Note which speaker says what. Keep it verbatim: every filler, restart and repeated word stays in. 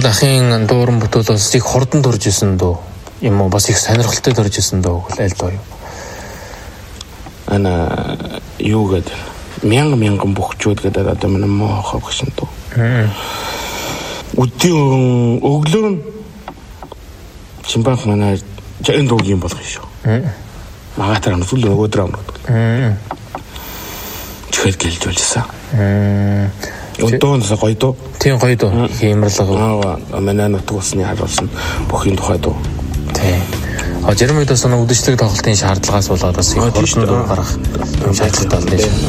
Speaker 1: бол ахын дууран бүтээл бас их хурдан төрж исэн дөө юм уу бас их сонирхолтой төрж исэн дөө аль дөө юу.
Speaker 2: Ана юу гэдэг мянган мянган бөхчүүд гэдэг одоо манай моо хавгсан дөө. Өдөө өглөө чимбах манай жин дөө юм болох шүү. Магатар нь зүл өгөөдөр амраад. Чихэд гэлж байлсан. Өдөөс гоё дөө.
Speaker 1: Тийм гоё дөө. Хэмэрлэг.
Speaker 2: Аа манай нутг усны харуулсан бүхийн тухай дөө.
Speaker 1: Тийм. А жирэмэд бас нэг үдшилтэд тоглолтын шаардлагаас болоод бас их хурдан гарах шаардлагатай байна.